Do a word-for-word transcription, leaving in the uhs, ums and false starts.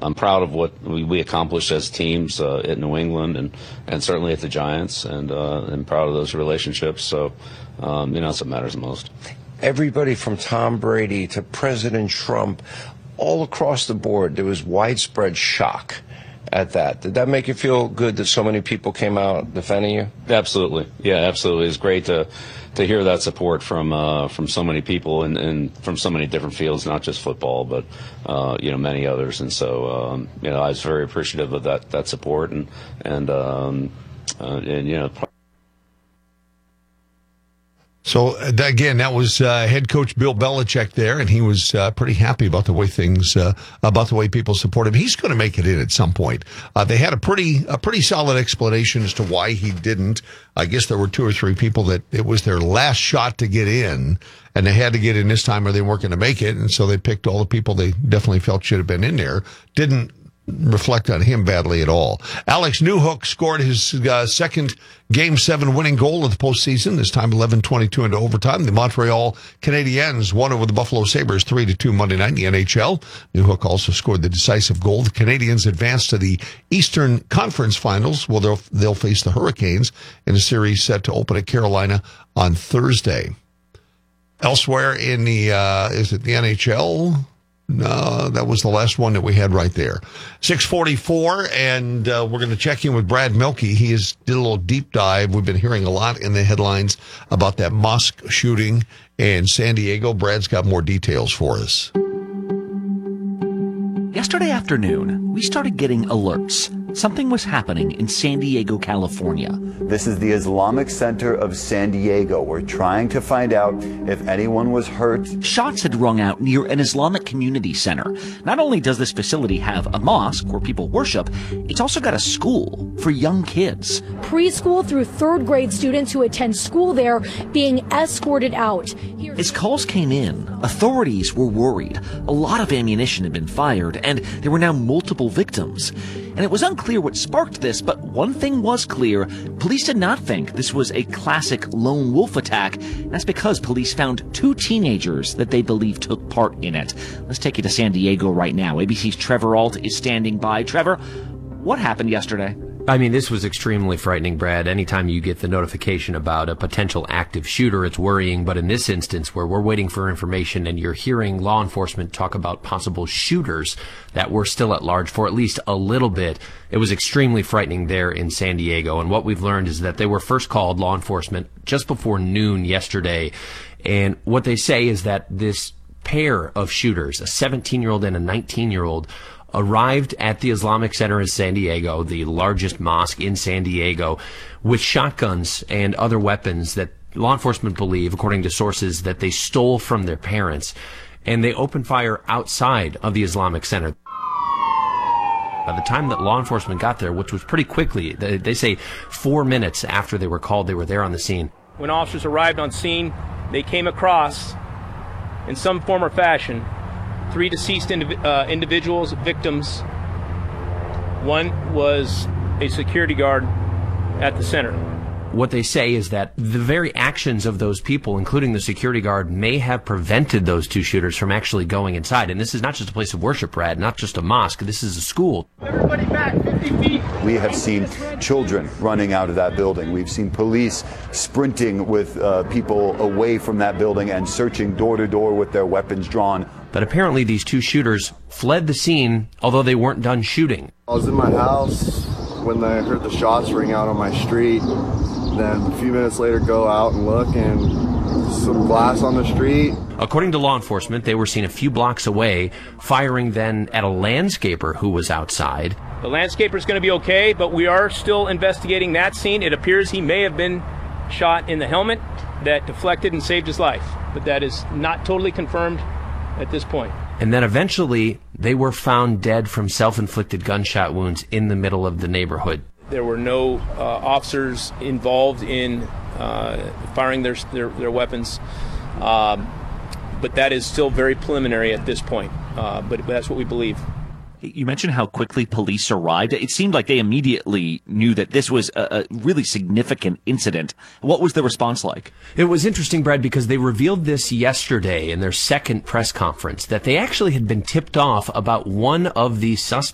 I'm proud of what we, we accomplished as teams uh, at New England and, and certainly at the Giants, and uh, and proud of those relationships. So, um, you know, that's what matters the most. Everybody from Tom Brady to President Trump, all across the board, there was widespread shock at that. Did that make you feel good that so many people came out defending you? Absolutely. Yeah, absolutely. It's great to to hear that support from uh, from so many people and, and from so many different fields, not just football, but uh, you know, many others. And so um, you know, I was very appreciative of that that support and and um, uh, and you know. So, again, that was uh, head coach Bill Belichick there, and he was uh, pretty happy about the way things, uh, about the way people support him. He's going to make it in at some point. Uh, they had a pretty, a pretty solid explanation as to why he didn't. I guess there were two or three people that it was their last shot to get in, and they had to get in this time or they weren't going to make it, and so they picked all the people they definitely felt should have been in there. Didn't reflect on him badly at all. Alex Newhook scored his uh, second Game seven winning goal of the postseason, this time eleven twenty-two into overtime. The Montreal Canadiens won over the Buffalo Sabres three to two Monday night in the N H L. Newhook also scored the decisive goal. The Canadiens advanced to the Eastern Conference Finals. Well, they'll, they'll face the Hurricanes in a series set to open at Carolina on Thursday. Elsewhere in the, uh, is it the N H L? No, that was the last one that we had right there. six forty-four, and uh, we're going to check in with Brad Mielke. He has did a little deep dive. We've been hearing a lot in the headlines about that mosque shooting in San Diego. Brad's got more details for us. Yesterday afternoon, we started getting alerts. Something was happening in San Diego, California. This is the Islamic Center of San Diego. We're trying to find out if anyone was hurt. Shots had rung out near an Islamic community center. Not only does this facility have a mosque where people worship, it's also got a school for young kids. Preschool through third grade students who attend school there being escorted out. Here's As calls came in, authorities were worried. A lot of ammunition had been fired, and there were now multiple victims. And it was unclear what sparked this, but one thing was clear. Police did not think this was a classic lone wolf attack. That's because police found two teenagers that they believe took part in it. Let's take you to San Diego right now. A B C's Trevor Ault is standing by. Trevor, what happened yesterday? I mean, this was extremely frightening, Brad. Anytime you get the notification about a potential active shooter, it's worrying. But in this instance, where we're waiting for information and you're hearing law enforcement talk about possible shooters that were still at large for at least a little bit, it was extremely frightening there in San Diego. And what we've learned is that they were first called, law enforcement, just before noon yesterday. And what they say is that this pair of shooters, a seventeen-year-old and a nineteen-year-old, arrived at the Islamic Center in San Diego, the largest mosque in San Diego, with shotguns and other weapons that law enforcement believe, according to sources, that they stole from their parents. And they opened fire outside of the Islamic Center. By the time that law enforcement got there, which was pretty quickly, they, they say four minutes after they were called, they were there on the scene. When officers arrived on scene, they came across, in some form or fashion, three deceased indiv- uh, individuals, victims. One was a security guard at the center. What they say is that the very actions of those people, including the security guard, may have prevented those two shooters from actually going inside. And this is not just a place of worship, Brad, not just a mosque. This is a school. Everybody back fifty feet. We have seen children running out of that building. We've seen police sprinting with uh, people away from that building and searching door to door with their weapons drawn. But apparently these two shooters fled the scene, although they weren't done shooting. I was in my house when I heard the shots ring out on my street. Then a few minutes later go out and look, and some glass on the street. According to law enforcement, they were seen a few blocks away, firing then at a landscaper who was outside. The landscaper's going to be okay, but we are still investigating that scene. It appears he may have been shot in the helmet that deflected and saved his life, but that is not totally confirmed at this point. And then eventually, they were found dead from self-inflicted gunshot wounds in the middle of the neighborhood. There were no uh, officers involved in uh, firing their, their, their weapons, um, but that is still very preliminary at this point, uh, but that's what we believe. You mentioned how quickly police arrived. It seemed like they immediately knew that this was a, a really significant incident. What was the response like? It was interesting, Brad, because they revealed this yesterday in their second press conference, that they actually had been tipped off about one of these suspects